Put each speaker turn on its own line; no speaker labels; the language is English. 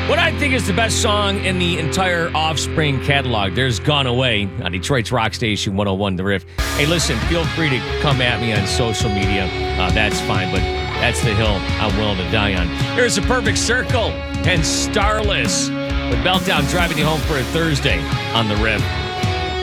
What I think is the best song in the entire Offspring catalog, there's Gone Away on Detroit's Rock Station 101 The Riff. Hey, listen, feel free to come at me on social media. That's fine, but that's the hill I'm willing to die on. Here's a Perfect Circle and Starless with Meltdown driving you home for a Thursday on The Riff.